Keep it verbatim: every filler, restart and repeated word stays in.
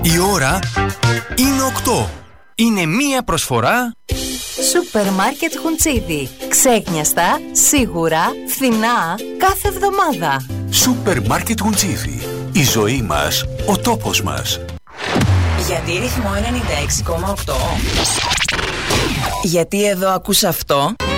Η ώρα είναι οκτώ. Είναι μία προσφορά Σούπερ Μάρκετ Χουντσίδη. Ξέκνιαστα, σίγουρα, φθηνά, κάθε εβδομάδα. Σούπερ Μάρκετ Χουντσίδη. Η ζωή μας, ο τόπος μας. Γιατί ρυθμό ενενήντα έξι κόμμα οκτώ? Γιατί εδώ ακούς αυτό?